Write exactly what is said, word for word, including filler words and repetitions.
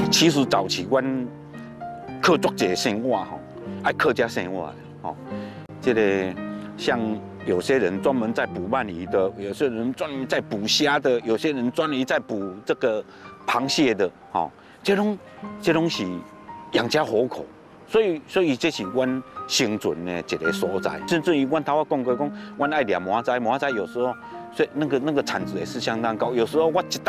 其实早期阮靠足者生活吼，爱靠家生活吼，这个像有些人专门在捕鳗鱼的，有些人专门在捕虾的，有些人专门在捕这个螃蟹的，吼，这种这种是养家活口。 所以，所以这是阮生存的一个所在。甚至于阮头我讲过，讲阮爱抓麻仔，麻仔有时候，所以那个那个产值也是相当高。有时候我一